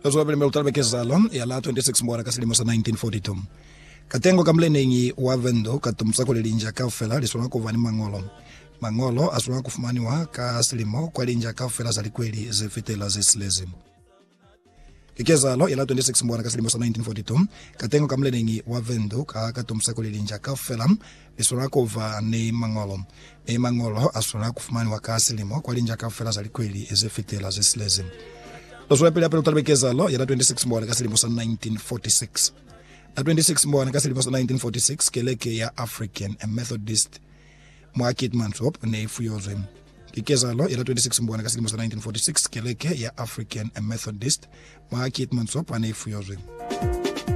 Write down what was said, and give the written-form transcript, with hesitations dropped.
Lozwa pele melutala kezalo ya la 26 mbwana kasilimo sa 1942. Katengo kamlenengi wa vendo katumsako linja kaufela lisona kuvani mangolo. Mangolo asona kufumaniwa ka silimo kwa linja kaufela zalikweli zefitela zesilezi. Kikezalo ya la 26 mbwana kasilimo sa 1942. Katengo kamlenengi wa vendo katumsako linja kaufela lisona kuvani mangolo. Mangolo asona kufumaniwa ka silimo kwa linja kaufela zalikweli zefitela zesilezi. Lozwa pele melutala kezalo ya la 26 mbwana kasilimo sa 1946. La 26 mbwana kasilimo sa 1946 keleke ya African Methodist Mwakit Mansop ne Fuyozwe. Kikezalo ya la 26 mbwana kasilimo sa 1946 keleke ya African Methodist Mwakit Mansop ne Fuyozwe.